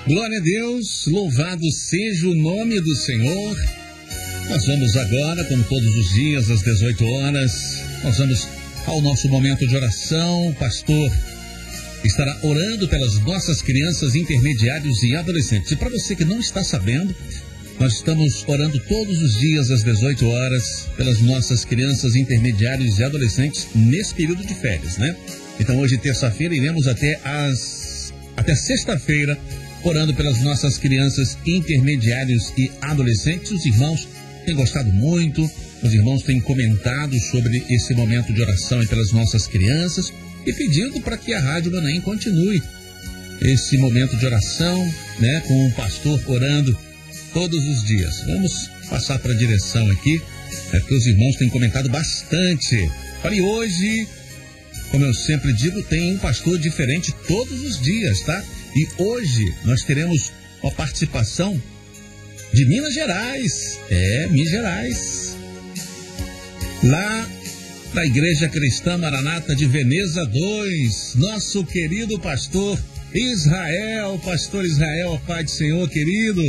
Glória a Deus, louvado seja o nome do Senhor. Nós vamos agora, como todos os dias, às 18 horas, nós vamos ao nosso momento de oração. O pastor estará orando pelas nossas crianças, intermediários e adolescentes. E para você que não está sabendo, nós estamos orando todos os dias às 18 horas pelas nossas crianças, intermediários e adolescentes nesse período de férias, né? Então hoje, terça-feira, iremos até sexta-feira orando pelas nossas crianças, intermediários e adolescentes. Os irmãos têm gostado muito, os irmãos têm comentado sobre esse momento de oração e pelas nossas crianças e pedindo para que a Rádio Manaim continue esse momento de oração, né, com o pastor orando todos os dias. Vamos passar para a direção aqui, porque os irmãos têm comentado bastante. Olha, e hoje, como eu sempre digo, tem um pastor diferente todos os dias, tá? E hoje nós teremos a participação de Minas Gerais. Minas Gerais. Lá da Igreja Cristã Maranata de Veneza 2, nosso querido pastor Israel. Pastor Israel, a paz do Senhor, querido.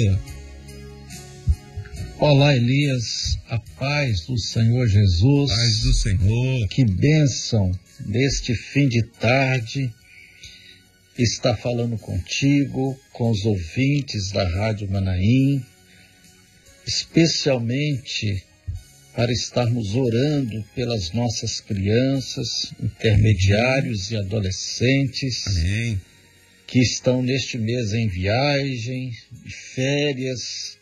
Olá, Elias, a paz do Senhor Jesus. Paz do Senhor. Que bênção neste fim de tarde estar falando contigo, com os ouvintes da Rádio Manaim, especialmente para estarmos orando pelas nossas crianças, intermediários e adolescentes. Amém. Que estão neste mês em viagem, de férias,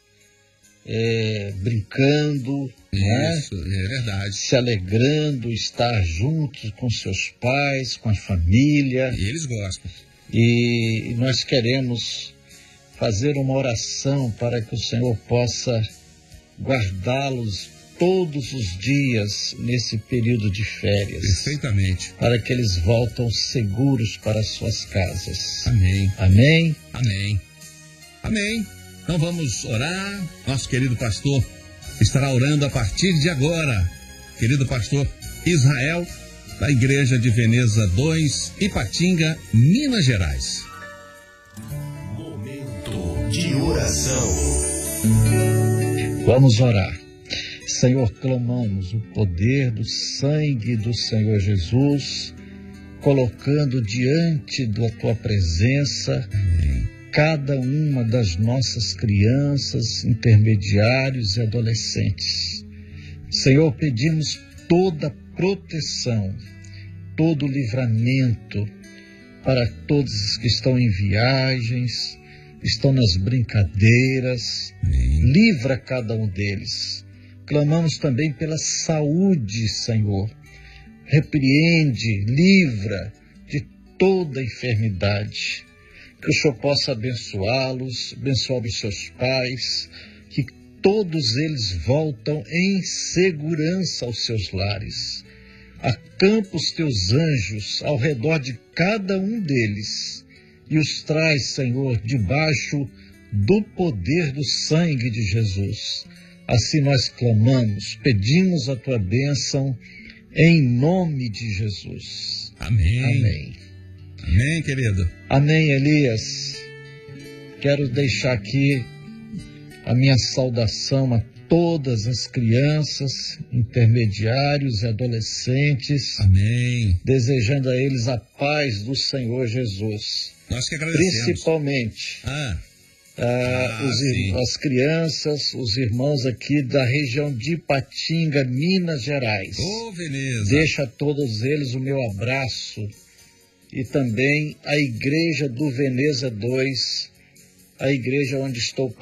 brincando, isso, né? É verdade. Se alegrando, estar juntos com seus pais, com a família. E eles gostam. E nós queremos fazer uma oração para que o Senhor possa guardá-los todos os dias nesse período de férias. Perfeitamente. Para que eles voltem seguros para suas casas. Amém. Amém? Amém. Amém. Então vamos orar. Nosso querido pastor estará orando a partir de agora. Querido pastor Israel, da Igreja de Veneza 2, Ipatinga, Minas Gerais. Momento de oração. Vamos orar. Senhor, clamamos o poder do sangue do Senhor Jesus, colocando diante da tua presença cada uma das nossas crianças, intermediários e adolescentes. Senhor, pedimos toda proteção, todo livramento para todos os que estão em viagens, estão nas brincadeiras. Livra cada um deles. Clamamos também pela saúde, Senhor. Repreende, livra de toda enfermidade. Que o Senhor possa abençoá-los, abençoar os seus pais, que todos eles voltam em segurança aos seus lares. Acampa os teus anjos ao redor de cada um deles e os traz, Senhor, debaixo do poder do sangue de Jesus. Assim nós clamamos, pedimos a tua bênção em nome de Jesus. Amém. Amém. Amém, querido. Amém, Elias. Quero deixar aqui a minha saudação a todas as crianças, intermediários e adolescentes. Amém. Desejando a eles a paz do Senhor Jesus. Nós que agradecemos. Principalmente sim. as crianças, os irmãos aqui da região de Ipatinga, Minas Gerais. Veneza. Deixa a todos eles o meu abraço. E também a Igreja do Veneza 2, a igreja onde estou